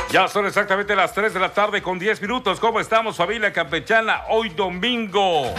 Ya son exactamente las 3 de la tarde con 10 minutos. ¿Cómo estamos, familia campechana? Hoy domingo.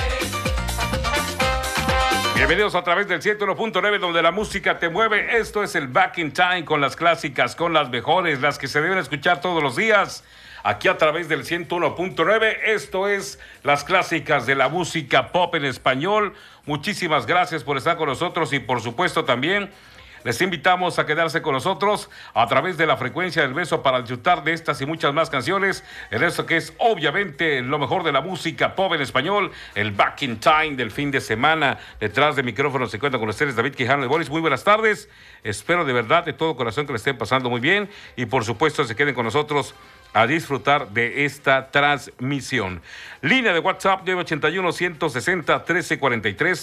Bienvenidos a través del 101.9, donde la música te mueve. Esto es el Back in Time con las clásicas, con las mejores, las que se deben escuchar todos los días. Aquí a través del 101.9, esto es las clásicas de la música pop en español. Muchísimas gracias por estar con nosotros y por supuesto también les invitamos a quedarse con nosotros a través de la frecuencia del beso para disfrutar de estas y muchas más canciones en esto que es obviamente lo mejor de la música pop en español, el Back in Time del fin de semana. Detrás de micrófono se encuentra con ustedes David Quijano de Boris. Muy buenas tardes, espero de verdad de todo corazón que le estén pasando muy bien y por supuesto se queden con nosotros a disfrutar de esta transmisión. Línea de WhatsApp 981-160-1343,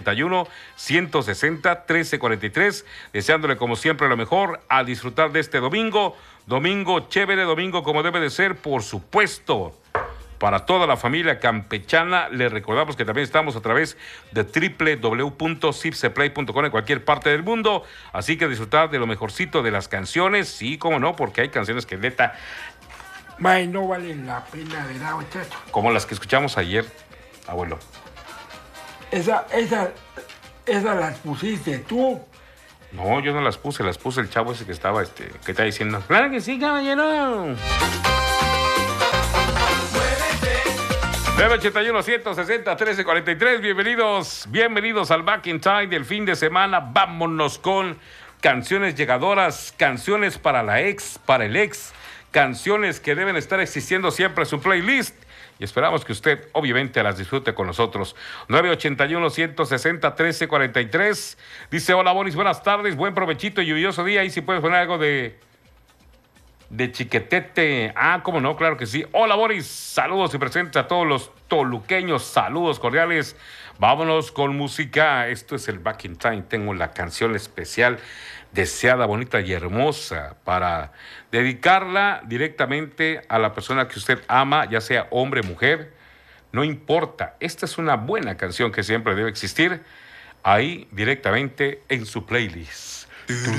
981-160-1343, deseándole como siempre lo mejor a disfrutar de este domingo, domingo chévere, domingo como debe de ser, por supuesto. Para toda la familia campechana, les recordamos que también estamos a través de www.cipseplay.com en cualquier parte del mundo, así que disfrutar de lo mejorcito de las canciones, sí, cómo no, porque hay canciones que neta no valen la pena, ¿verdad, muchacho? como las que escuchamos ayer, abuelo. Esas las pusiste tú. No, yo no las puse el chavo ese que estaba, que está diciendo, ¡claro que sí, caballero! 981-160-1343, bienvenidos al Back in Time del fin de semana. Vámonos con canciones llegadoras, canciones para la ex, para el ex, canciones que deben estar existiendo siempre en su playlist. Y esperamos que usted, obviamente, las disfrute con nosotros. 981-160-1343. Dice, hola, Boris, buenas tardes, buen provechito y lluvioso día. Y si puedes poner algo de Chiquetete. Ah, cómo no, claro que sí. Hola, Boris, saludos y presentes a todos los toluqueños, saludos cordiales. Vámonos con música. Esto es el Back in Time. Tengo la canción especial, deseada, bonita y hermosa, para dedicarla directamente a la persona que usted ama, ya sea hombre o mujer, no importa. Esta es una buena canción que siempre debe existir ahí directamente en su playlist.